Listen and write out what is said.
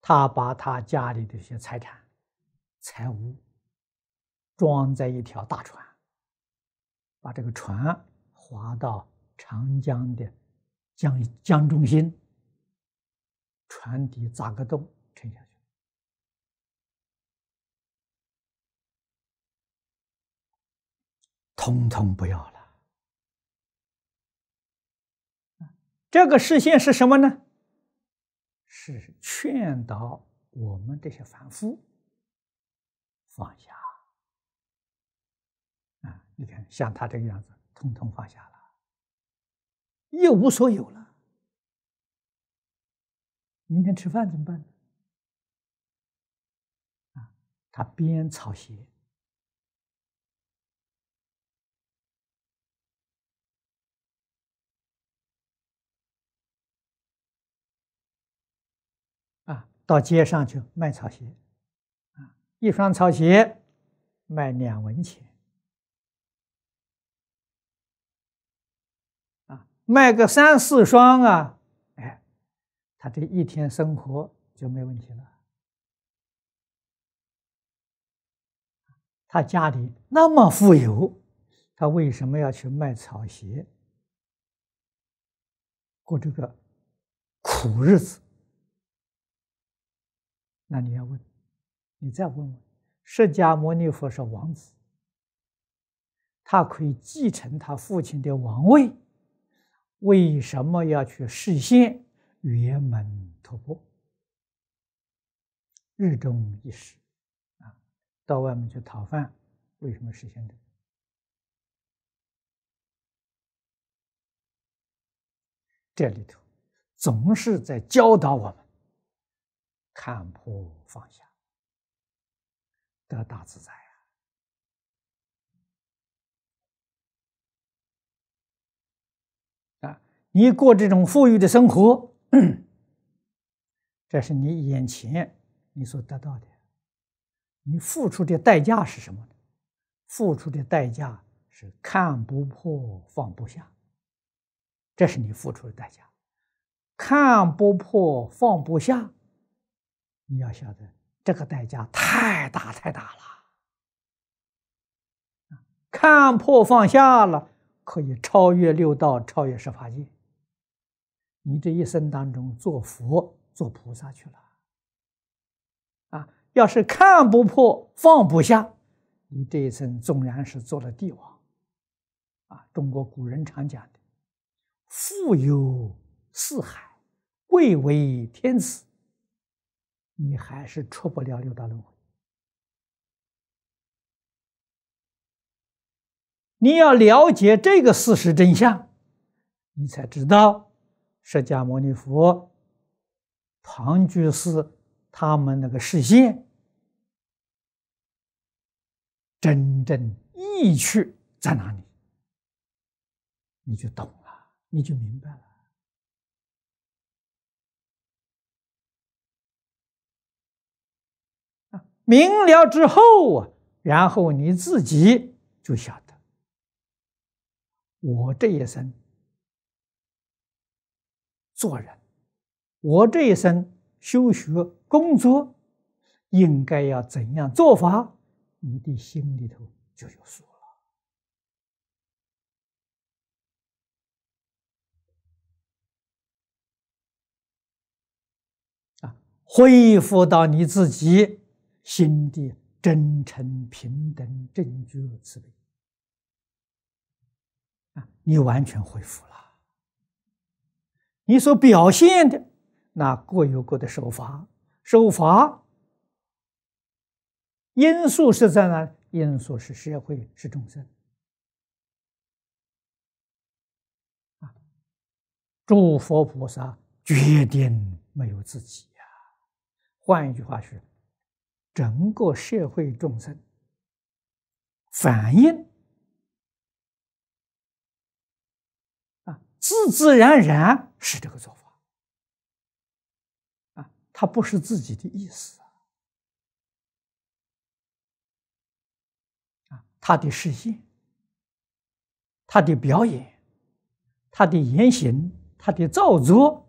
他把他家里的一些财产、财物装在一条大船，把这个船划到长江的江中心，船底砸个洞沉下去，统统不要了。这个示现是什么呢？是劝导我们这些凡夫放下啊！你看，像他这个样子，统统放下了，一无所有了。明天吃饭怎么办呢？啊，他编草鞋，到街上去卖草鞋，一双草鞋卖2文钱，卖个3、4双他这一天生活就没问题了。他家里那么富有，他为什么要去卖草鞋，过这个苦日子？那你要问，你再问问，释迦牟尼佛是王子，他可以继承他父亲的王位，为什么要去示现圆门托钵，日中一时到外面去讨饭，为什么实现这个？这里头总是在教导我们看破放下，得大自在你过这种富裕的生活，这是你眼前你所得到的，你付出的代价是什么呢？付出的代价是看不破放不下，这是你付出的代价。看不破放不下，你要晓得这个代价太大太大了。看破放下了，可以超越六道，超越十法界。你这一生当中做佛做菩萨去了要是看不破放不下，你这一生纵然是做了帝王中国古人常讲的富有四海，贵为天子，你还是出不了六道轮回。你要了解这个事实真相，你才知道释迦牟尼佛、唐居士他们那个示现真正意趣在哪里，你就懂了，你就明白了。明了之后然后你自己就晓得，我这一生做人，我这一生修学工作，应该要怎样做法，你的心里头就有数了恢复到你自己心的真诚平等正觉慈悲你完全恢复了。你所表现的那各有各的手法，手法因素是在哪？因素是社会，是众生诸佛菩萨决定没有自己换一句话是，整个社会众生反应自自然然是这个做法它不是自己的意思他的示现，他的表演，他的言行，他的造作，